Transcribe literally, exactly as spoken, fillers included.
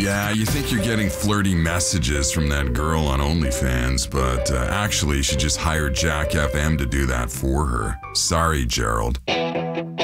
Yeah, you think you're getting flirty messages from that girl on OnlyFans, but uh, actually she just hired Jack F M to do that for her. Sorry, Gerald.